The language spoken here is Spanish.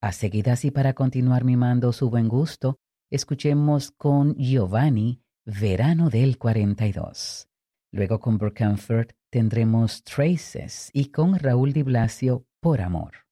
A seguidas y para continuar mimando su buen gusto, escuchemos con Giovanni Verano del 42. Luego con Brooke Comfort tendremos Traces y con Raúl Di Blasio Por Amor.